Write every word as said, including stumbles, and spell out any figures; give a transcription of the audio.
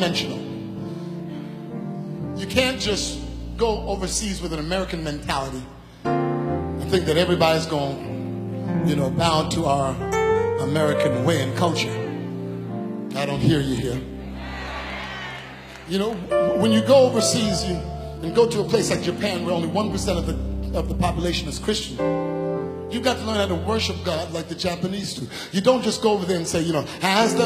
one-dimensional. You can't just go overseas with an American mentality and think that everybody's going, you know, bow to our American way and culture. I don't hear you here. You know, when you go overseas you, and go to a place like Japan where only one percent of the, of the population is Christian, you've got to learn how to worship God like the Japanese do. You don't just go over there and say, you know, has the